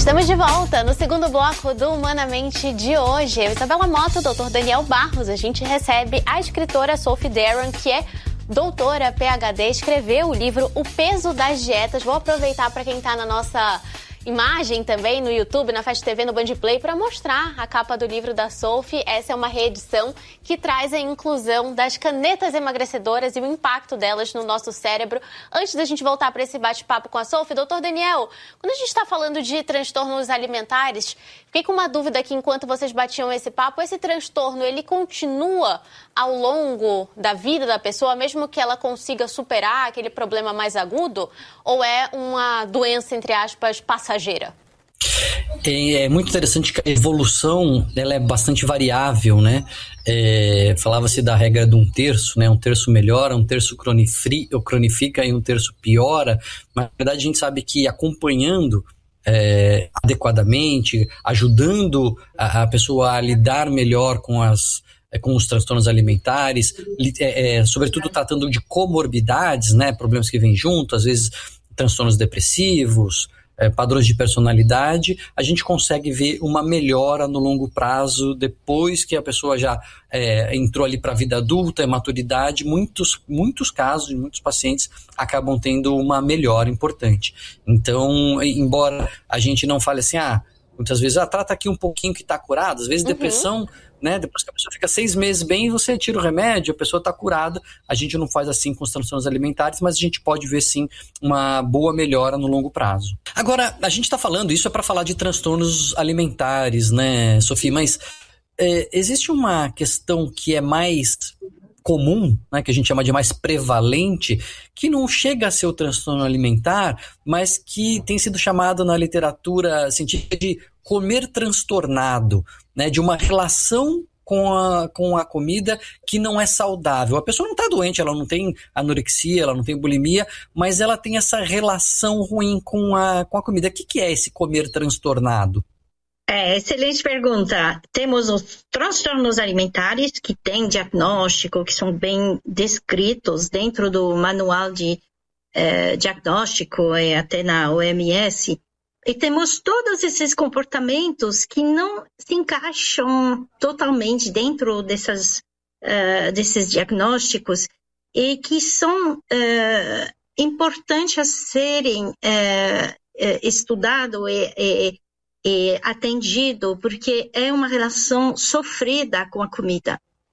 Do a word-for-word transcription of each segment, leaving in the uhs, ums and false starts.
Estamos de volta no segundo bloco do Humanamente de hoje. Eu, Isabela Mota, o doutor Daniel Barros. A gente recebe a escritora Sophie Daron, que é doutora, P H D, escreveu o livro O Peso das Dietas. Vou aproveitar para quem está na nossa imagem também no YouTube, na Fast T V, no Band Play, para mostrar a capa do livro da Sophie. Essa é uma reedição que traz a inclusão das canetas emagrecedoras e o impacto delas no nosso cérebro. Antes da gente voltar para esse bate-papo com a Sophie, doutor Daniel, quando a gente está falando de transtornos alimentares, fiquei com uma dúvida aqui enquanto vocês batiam esse papo. Esse transtorno, ele continua ao longo da vida da pessoa, mesmo que ela consiga superar aquele problema mais agudo? Ou é uma doença, entre aspas, passageira? É, é muito interessante que a evolução ela é bastante variável, né? É, falava-se da regra de um terço, né? Um terço melhora, um terço cronifica e um terço piora. Mas, na verdade, a gente sabe que acompanhando é, adequadamente, ajudando a, a pessoa a lidar melhor com as... com os transtornos alimentares, é, é, sobretudo tratando de comorbidades, né, problemas que vêm junto, às vezes transtornos depressivos, é, padrões de personalidade, a gente consegue ver uma melhora no longo prazo, depois que a pessoa já é, entrou ali para a vida adulta, é maturidade. Muitos, muitos casos, muitos pacientes acabam tendo uma melhora importante. Então, embora a gente não fale assim, ah, muitas vezes, ah, trata aqui um pouquinho que está curado, às vezes uhum. depressão, né? Depois que a pessoa fica seis meses bem, você tira o remédio, a pessoa está curada. A gente não faz assim com os transtornos alimentares, mas a gente pode ver sim uma boa melhora no longo prazo. Agora, a gente está falando, isso é para falar de transtornos alimentares, né, Sophie? Mas é, existe uma questão que é mais comum, né, que a gente chama de mais prevalente, que não chega a ser o transtorno alimentar, mas que tem sido chamado na literatura científica de comer transtornado, né, de uma relação com a, com a comida que não é saudável. A pessoa não está doente, ela não tem anorexia, ela não tem bulimia, mas ela tem essa relação ruim com a, com a comida. O que, que é esse comer transtornado? É, excelente pergunta. Temos os transtornos alimentares que têm diagnóstico, que são bem descritos dentro do manual de eh, diagnóstico e até na O M S. E temos todos esses comportamentos que não se encaixam totalmente dentro dessas, uh, desses diagnósticos e que são uh, importantes a serem uh, uh, estudados e, e, e atendidos, porque é uma relação sofrida com a comida.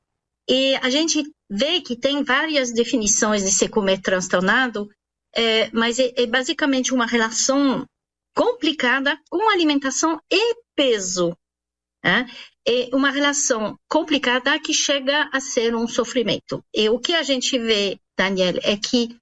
E a gente vê que tem várias definições de se comer transtornado, uh, mas é, é basicamente uma relação complicada com alimentação e peso. Né? É uma relação complicada que chega a ser um sofrimento. E o que a gente vê, Daniel, é que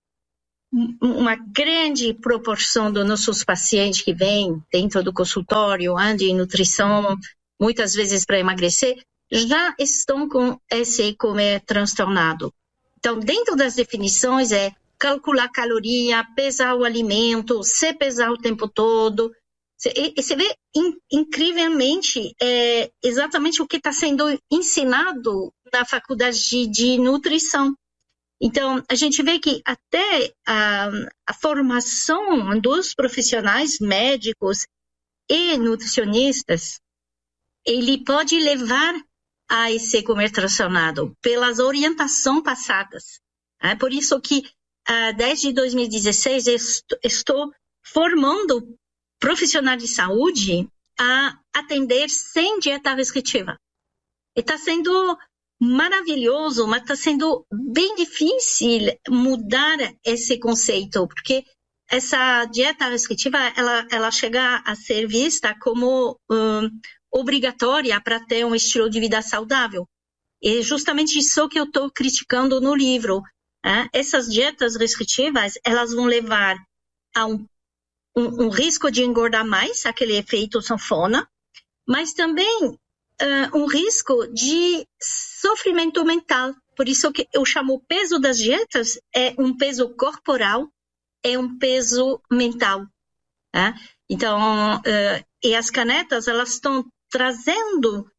uma grande proporção dos nossos pacientes que vêm dentro do consultório de nutrição, muitas vezes para emagrecer, já estão com esse comer transtornado. Então, dentro das definições é calcular caloria, pesar o alimento, se pesar o tempo todo. E você vê in, incrivelmente é, exatamente o que está sendo ensinado na faculdade de, de nutrição. Então, a gente vê que até a, a formação dos profissionais médicos e nutricionistas, ele pode levar a esse comer transtornado pelas orientações passadas. É por isso que Uh, desde dois mil e dezesseis, estou, estou formando profissionais de saúde a atender sem dieta restritiva. E está sendo maravilhoso, mas está sendo bem difícil mudar esse conceito, porque essa dieta restritiva, ela, ela chega a ser vista como um, obrigatória para ter um estilo de vida saudável. E justamente isso que eu estou criticando no livro. É, essas dietas restritivas, elas vão levar a um, um, um risco de engordar mais, aquele efeito sanfona, mas também uh, um risco de sofrimento mental. Por isso que eu chamo o peso das dietas, é um peso corporal, é um peso mental. É? Então, uh, e as canetas, elas estão trazendo uh,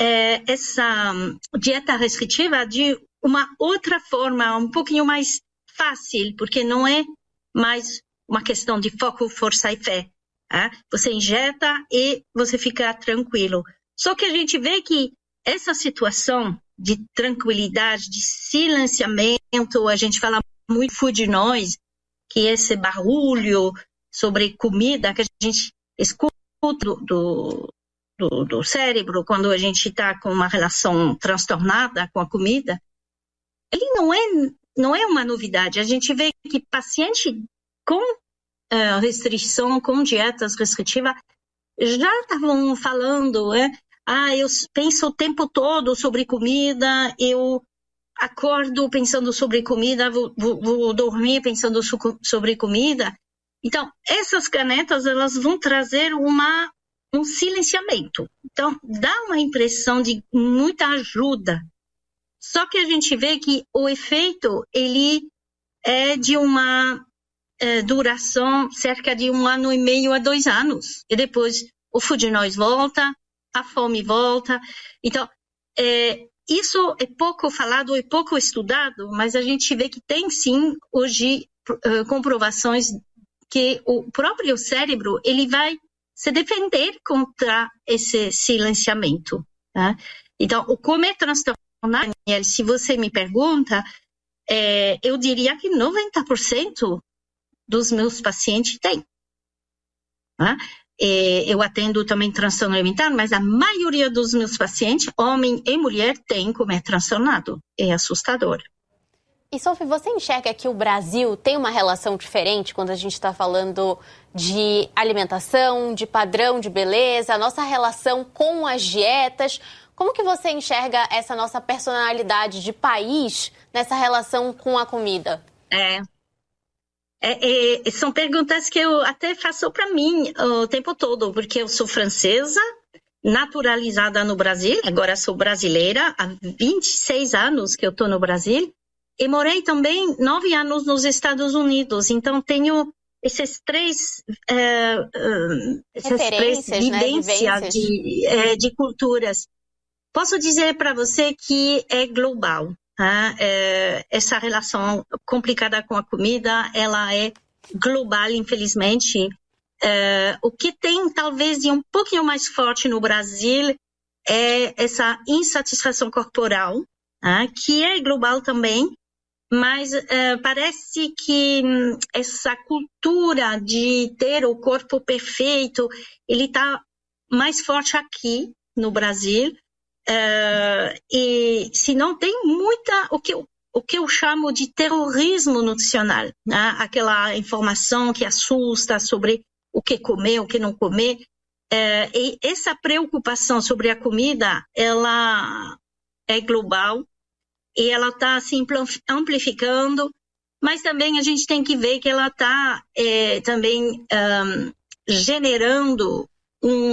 essa dieta restritiva de uma outra forma, um pouquinho mais fácil, porque não é mais uma questão de foco, força e fé. Tá? Você injeta e você fica tranquilo. Só que a gente vê que essa situação de tranquilidade, de silenciamento, a gente fala muito food noise, que é esse barulho sobre comida que a gente escuta do, do, do cérebro quando a gente está com uma relação transtornada com a comida, ele não é, não é uma novidade. A gente vê que paciente com uh, restrição, com dietas restritivas, já estavam falando, é, ah, eu penso o tempo todo sobre comida, eu acordo pensando sobre comida, vou, vou, vou dormir pensando so, sobre comida. Então, essas canetas, elas vão trazer uma, um silenciamento. Então, dá uma impressão de muita ajuda. Só que a gente vê que o efeito, ele é de uma é, duração cerca de um ano e meio a dois anos. E depois o food noise volta, a fome volta. Então, é, isso é pouco falado, é pouco estudado, mas a gente vê que tem sim hoje uh, comprovações que o próprio cérebro ele vai se defender contra esse silenciamento. Tá? Então, o comer transtornado, Daniel, se você me pergunta, é, eu diria que noventa por cento dos meus pacientes têm. Tá? Eu atendo também transtorno alimentar, mas a maioria dos meus pacientes, homem e mulher, tem comer transtornado. É assustador. E, Sophie, você enxerga que o Brasil tem uma relação diferente quando a gente está falando de alimentação, de padrão de beleza, a nossa relação com as dietas? Como que você enxerga essa nossa personalidade de país nessa relação com a comida? É... É, é, são perguntas que eu até faço para mim o tempo todo, porque eu sou francesa, naturalizada no Brasil, agora sou brasileira, há vinte e seis anos que eu estou no Brasil, e morei também nove anos nos Estados Unidos, então tenho esses três, é, essas três vivências, né? de, é, de culturas. Posso dizer para você que é global. Ah, é, essa relação complicada com a comida, ela é global, infelizmente. É, o que tem, talvez, de um pouquinho mais forte no Brasil é essa insatisfação corporal, ah, que é global também, mas é, parece que hum, essa cultura de ter o corpo perfeito, ele está mais forte aqui no Brasil. Uh, e se não tem muita, o que, eu, o que eu chamo de terrorismo nutricional, né? Aquela informação que assusta sobre o que comer, o que não comer, uh, e essa preocupação sobre a comida, ela é global e ela está se amplificando, mas também a gente tem que ver que ela está eh, também um, generando um